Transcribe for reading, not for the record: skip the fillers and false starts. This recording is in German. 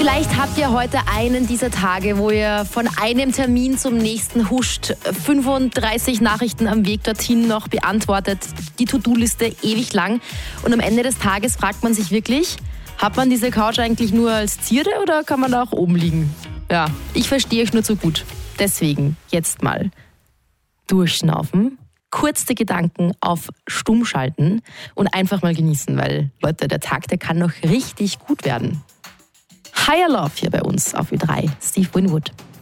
Vielleicht habt ihr heute einen dieser Tage, wo ihr von einem Termin zum nächsten huscht, 35 Nachrichten am Weg dorthin noch beantwortet, die To-Do-Liste ewig lang und am Ende des Tages fragt man sich wirklich, hat man diese Couch eigentlich nur als Zierde oder kann man da auch oben liegen? Ja, ich verstehe euch nur zu gut. Deswegen jetzt mal durchschnaufen, kurz die Gedanken auf Stumm schalten und einfach mal genießen, weil, Leute, der Tag, der kann noch richtig gut werden. Higher Love hier bei uns auf Ö3, Steve Winwood.